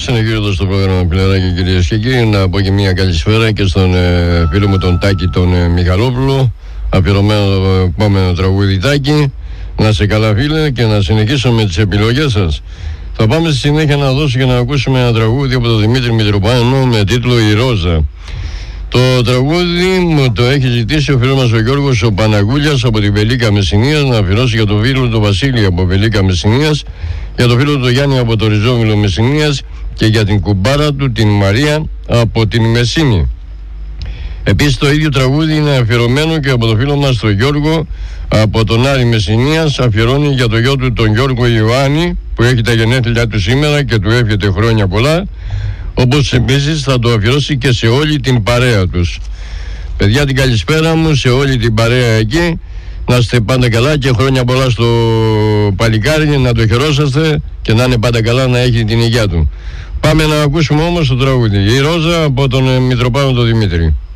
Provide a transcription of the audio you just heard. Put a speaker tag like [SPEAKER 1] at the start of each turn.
[SPEAKER 1] συνεχίζοντας το πρόγραμμα Πιλεράκι, κυρίες και κύριοι, να πω και μια καλησπέρα και στον φίλο μου τον Τάκη τον Μιχαλόπουλο, αφιερωμένο το επόμενο τραγούδι. Τάκη, να σε καλά φίλε, και να συνεχίσουμε τις επιλογές σας. Θα πάμε στη συνέχεια να δώσω και να ακούσουμε ένα τραγούδι από τον Δημήτρη Μητροπάνο με τίτλο «Η Ρόζα». Το τραγούδι μου το έχει ζητήσει ο φίλος μας ο Γιώργος ο Παναγούλιας από την Βελίκα Μεσσηνίας, να αφιερώσει για τον φίλο του Βασίλη από Βελίκα Μεσσηνίας, για τον φίλο του Γιάννη από το Ριζόμυλο Μεσσηνίας και για την κουμπάρα του την Μαρία από την Μεσσήνη. Επίσης το ίδιο τραγούδι είναι αφιερωμένο και από τον φίλο μας τον Γιώργο από τον Άρη Μεσσηνίας, αφιερώνει για το γιο του τον Γιώργο Ιωάννη που έχει τα γενέθλιά του σήμερα και του εύχεται χρόνια πολλά, όπως επίσης θα το αφιερώσει και σε όλη την παρέα τους. Παιδιά, την καλησπέρα μου σε όλη την παρέα εκεί, να είστε πάντα καλά και χρόνια πολλά στο παλικάρι, να το χαιρόσαστε και να είναι πάντα καλά, να έχει την υγεία του. Πάμε να ακούσουμε όμως το τραγούδι «Η Ρόζα» από τον Μητροπάνο τον Δημήτρη.